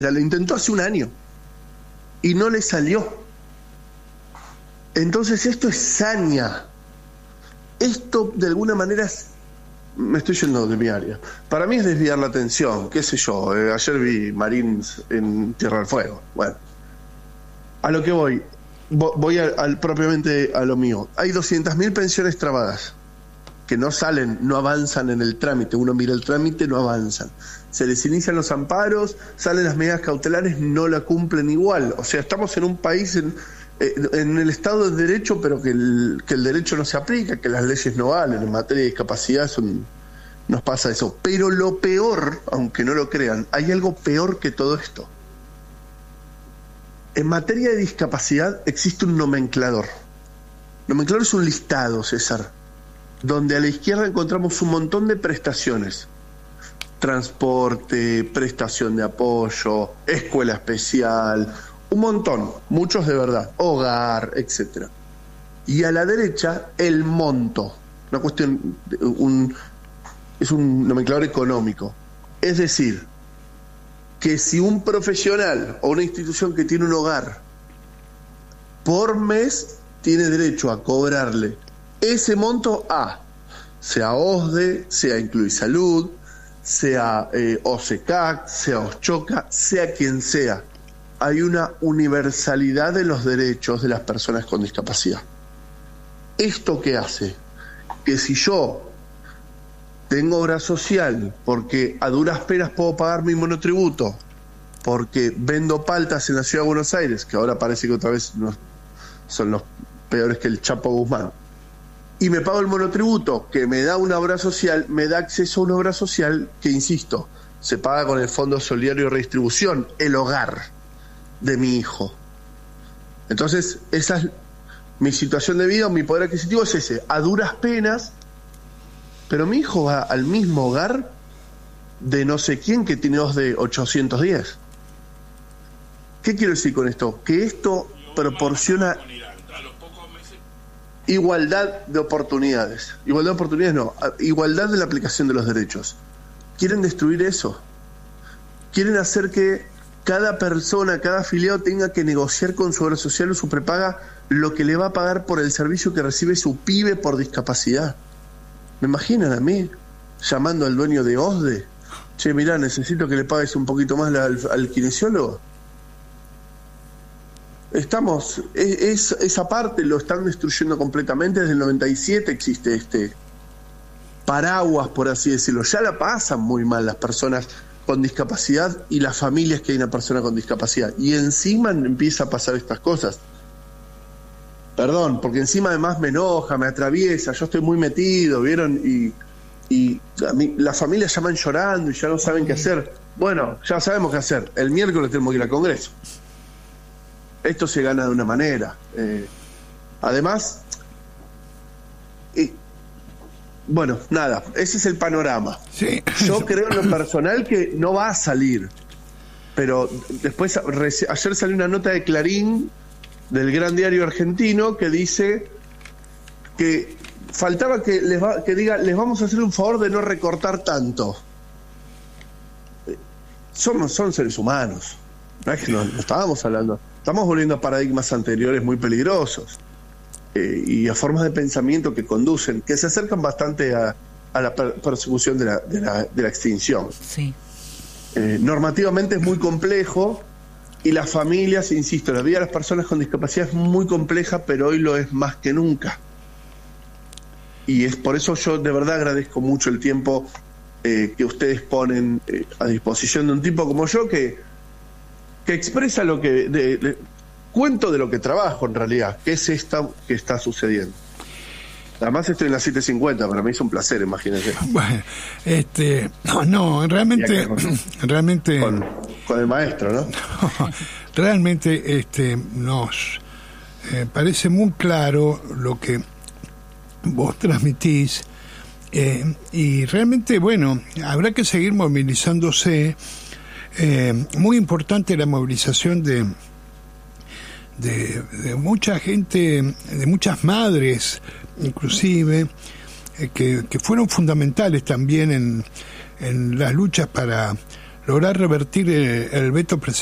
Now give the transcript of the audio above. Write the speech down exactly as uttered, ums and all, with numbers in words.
Lo intentó hace un año y no le salió. Entonces esto es saña. Esto de alguna manera es... Me estoy yendo de mi área. Para mí es desviar la atención, qué sé yo. Eh, ayer vi Marines en Tierra del Fuego. Bueno, a lo que voy, voy al, al propiamente a lo mío. Hay doscientas mil pensiones trabadas que no salen, no avanzan en el trámite. Uno mira el trámite, no avanzan. Se les inician los amparos, salen las medidas cautelares, no la cumplen igual. O sea, estamos en un país en, en el Estado de Derecho, pero que el, que el derecho no se aplica, que las leyes no valen. En materia de discapacidad son, nos pasa eso. Pero lo peor, aunque no lo crean, hay algo peor que todo esto. En materia de discapacidad existe un nomenclador. Nomenclador es un listado, César, donde a la izquierda encontramos un montón de prestaciones. Transporte, prestación de apoyo, escuela especial, un montón, muchos de verdad, hogar, etcétera. Y a la derecha, el monto, una cuestión, un, es un nomenclador económico. Es decir, que si un profesional o una institución que tiene un hogar por mes tiene derecho a cobrarle ese monto a, sea OSDE, sea Incluisalud, sea eh, OSECAC, sea OSCHOCA, sea quien sea. Hay una universalidad de los derechos de las personas con discapacidad. ¿Esto qué hace? Que si yo tengo obra social porque a duras penas puedo pagar mi monotributo, porque vendo paltas en la Ciudad de Buenos Aires, que ahora parece que otra vez no, son los peores que el Chapo Guzmán, y me pago el monotributo que me da una obra social, me da acceso a una obra social que, insisto, se paga con el Fondo Solidario de Redistribución, el hogar de mi hijo. Entonces, esa es mi situación de vida, mi poder adquisitivo es ese, a duras penas, pero mi hijo va al mismo hogar de no sé quién que tiene dos de ochocientos diez. ¿Qué quiero decir con esto? Que esto proporciona igualdad de oportunidades. Igualdad de oportunidades no, igualdad de la aplicación de los derechos. Quieren destruir eso. Quieren hacer que cada persona, cada afiliado tenga que negociar con su obra social o su prepaga lo que le va a pagar por el servicio que recibe su pibe por discapacidad. ¿Me imaginan a mí llamando al dueño de OSDE? Che, mirá, necesito que le pagues un poquito más al, al kinesiólogo. Estamos, es, es, esa parte lo están destruyendo completamente. Desde el noventa y siete existe este paraguas, por así decirlo. Ya la pasan muy mal las personas con discapacidad y las familias que hay una persona con discapacidad. Y encima empieza a pasar estas cosas. Perdón, porque encima además me enoja, me atraviesa, yo estoy muy metido, ¿vieron? Y, y a mí, las familias llaman llorando y ya no saben qué hacer. Bueno, ya sabemos qué hacer. El miércoles tenemos que ir al Congreso. Esto se gana de una manera. Eh, además, eh, bueno, nada, ese es el panorama. Sí. Yo creo en lo personal que no va a salir. Pero después, ayer salió una nota de Clarín, del gran diario argentino, que dice que faltaba que les va, que diga, les vamos a hacer un favor de no recortar tanto. Somos, son seres humanos. No es que no, no estábamos hablando. Estamos volviendo a paradigmas anteriores muy peligrosos eh, y a formas de pensamiento que conducen, que se acercan bastante a, a la per- persecución de la, de la, de la extinción. Sí. Eh, normativamente es muy complejo y las familias, insisto, la vida de las personas con discapacidad es muy compleja, pero hoy lo es más que nunca. Y es por eso yo de verdad agradezco mucho el tiempo eh, que ustedes ponen eh, a disposición de un tipo como yo que que expresa lo que de, de, cuento de lo que trabajo en realidad, que es esta que está sucediendo. Además estoy en las siete cincuenta, para mí es un placer, imagínense. Bueno, este, no, no, realmente, con, realmente con, con el maestro, ¿no? no realmente, este, nos eh, parece muy claro lo que vos transmitís eh, y realmente, bueno, habrá que seguir movilizándose. Eh, muy importante la movilización de, de de mucha gente, de muchas madres inclusive, eh, que, que fueron fundamentales también en, en las luchas para lograr revertir eh, el veto presidencial